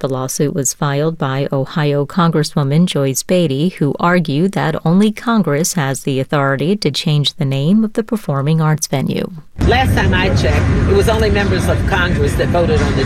The lawsuit was filed by Ohio Congresswoman Joyce Beatty, who argued that only Congress has the authority to change the name of the performing arts venue. Last time I checked, it was only members of Congress that voted on the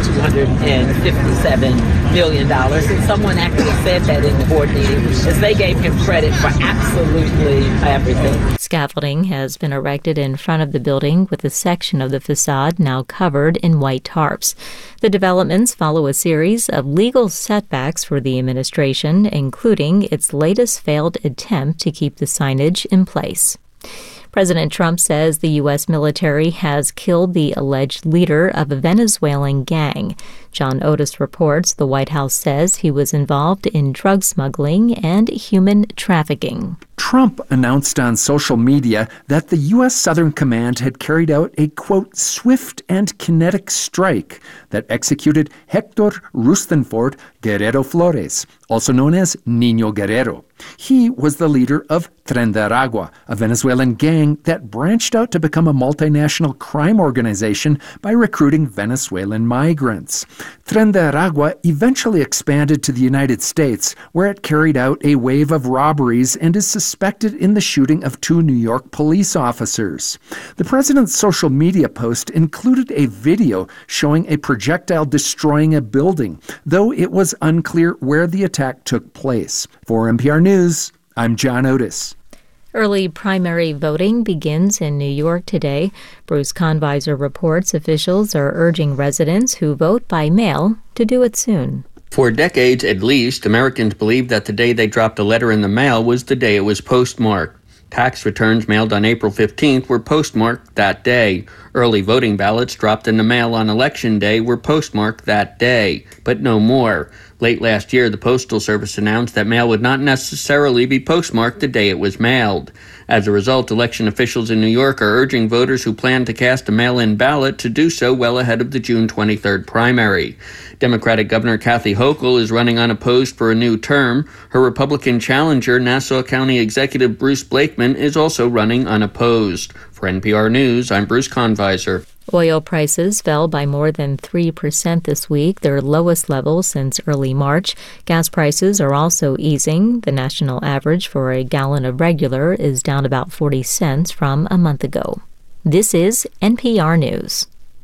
$257 million. And someone actually said that in the board meeting, as they gave him credit for absolutely everything. Scaffolding has been erected in front of the building with a section of the facade now covered in white tarps. The developments follow a series of legal setbacks for the administration, including its latest failed attempt to keep the signage in place. President Trump says the U.S. military has killed the alleged leader of a Venezuelan gang. John Otis reports the White House says he was involved in drug smuggling and human trafficking. Trump announced on social media that the U.S. Southern Command had carried out a, quote, swift and kinetic strike that executed Hector Rustenfort Guerrero Flores, also known as Niño Guerrero. He was the leader of Tren de Aragua, a Venezuelan gang that branched out to become a multinational crime organization by recruiting Venezuelan migrants. Tren de Aragua eventually expanded to the United States, where it carried out a wave of robberies and is suspected in the shooting of 2 New York police officers. The president's social media post included a video showing a projectile destroying a building, though it was unclear where the attack took place. For NPR News, I'm John Otis. Early primary voting begins in New York today. Bruce Conviser reports officials are urging residents who vote by mail to do it soon. For decades at least, Americans believed that the day they dropped a letter in the mail was the day it was postmarked. Tax returns mailed on April 15th were postmarked that day. Early voting ballots dropped in the mail on Election Day were postmarked that day, but no more. Late last year, the Postal Service announced that mail would not necessarily be postmarked the day it was mailed. As a result, election officials in New York are urging voters who plan to cast a mail-in ballot to do so well ahead of the June 23rd primary. Democratic Governor Kathy Hochul is running unopposed for a new term. Her Republican challenger, Nassau County Executive Bruce Blakeman, is also running unopposed. For NPR News, I'm Bruce Conviser. Oil prices fell by more than 3% this week, their lowest level since early March. Gas prices are also easing. The national average for a gallon of regular is down about 40 cents from a month ago. This is NPR News.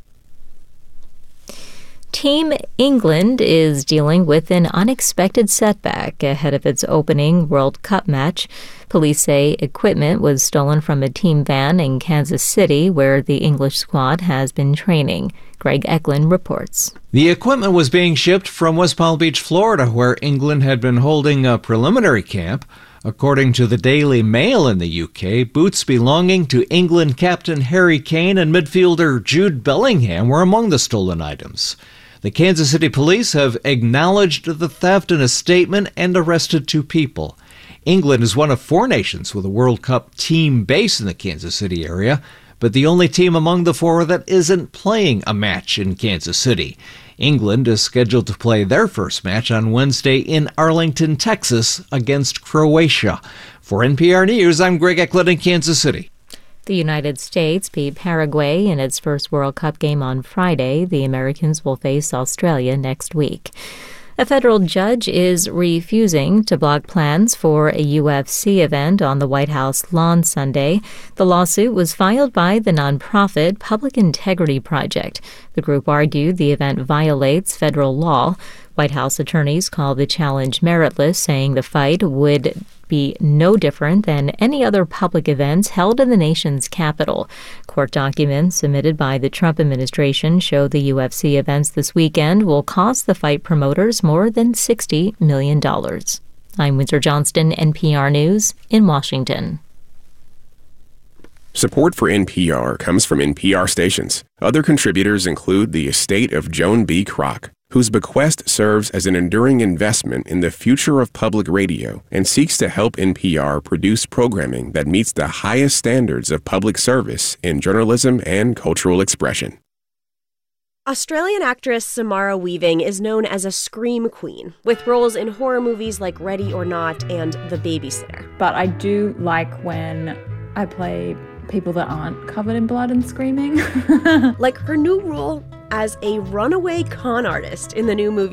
Team England is dealing with an unexpected setback ahead of its opening World Cup match. Police say equipment was stolen from a team van in Kansas City, where the English squad has been training. Greg Eklund reports. The equipment was being shipped from West Palm Beach, Florida, where England had been holding a preliminary camp. According to the Daily Mail in the UK, boots belonging to England captain Harry Kane and midfielder Jude Bellingham were among the stolen items. The Kansas City police have acknowledged the theft in a statement and arrested 2 people. England is one of 4 nations with a World Cup team based in the Kansas City area, but the only team among the 4 that isn't playing a match in Kansas City. England is scheduled to play their first match on Wednesday in Arlington, Texas, against Croatia. For NPR News, I'm Greg Eklund in Kansas City. The United States beat Paraguay in its first World Cup game on Friday. The Americans will face Australia next week. A federal judge is refusing to block plans for a UFC event on the White House lawn Sunday. The lawsuit was filed by the nonprofit Public Integrity Project. The group argued the event violates federal law. White House attorneys call the challenge meritless, saying the fight would be no different than any other public events held in the nation's capital. Court documents submitted by the Trump administration show the UFC events this weekend will cost the fight promoters more than $60 million. I'm Windsor Johnston, NPR News in Washington. Support for NPR comes from NPR stations. Other contributors include the estate of Joan B. Kroc, whose bequest serves as an enduring investment in the future of public radio and seeks to help NPR produce programming that meets the highest standards of public service in journalism and cultural expression. Australian actress Samara Weaving is known as a scream queen, with roles in horror movies like Ready or Not and The Babysitter. But I do like when I play people that aren't covered in blood and screaming. Like her new role as a runaway con artist in the new movie